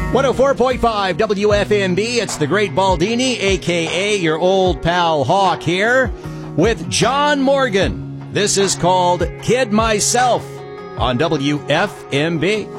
104.5 WFMB. It's the Great Baldini, a.k.a. your old pal Hawk here, with John Morgan. This is called Kid Myself on WFMB.